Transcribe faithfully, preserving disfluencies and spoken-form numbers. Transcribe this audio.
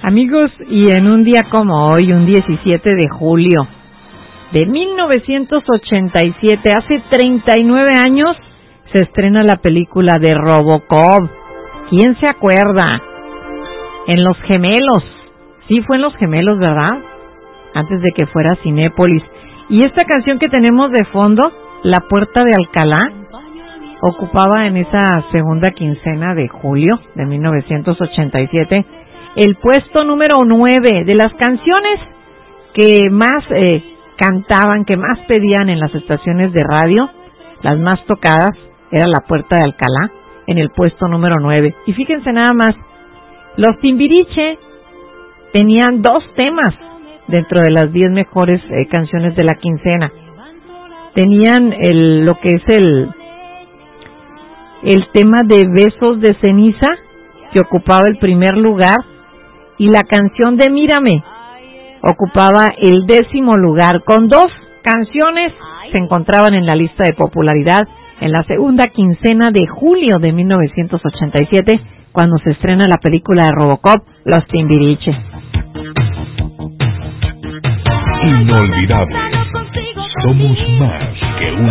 Amigos, y en un día como hoy, un diecisiete de julio de mil novecientos ochenta y siete, hace treinta y nueve años, se estrena la película de Robocop. ¿Quién se acuerda? En Los Gemelos. Sí, fue en Los Gemelos, ¿verdad? Antes de que fuera Cinépolis. Y esta canción que tenemos de fondo, La Puerta de Alcalá, ocupaba en esa segunda quincena de julio de mil novecientos ochenta y siete el puesto número nueve de las canciones que más eh, cantaban, que más pedían en las estaciones de radio. Las más tocadas era La Puerta de Alcalá, en el puesto número nueve. Y fíjense nada más, los Timbiriche tenían dos temas dentro de las diez mejores eh, canciones de la quincena. Tenían el, lo que es el el tema de Besos de Ceniza, que ocupaba el primer lugar, y la canción de Mírame ocupaba el décimo lugar. Con dos canciones se encontraban en la lista de popularidad en la segunda quincena de julio de mil novecientos ochenta y siete, cuando se estrena la película de Robocop, Los Timbiriche. Inolvidable. Somos más que un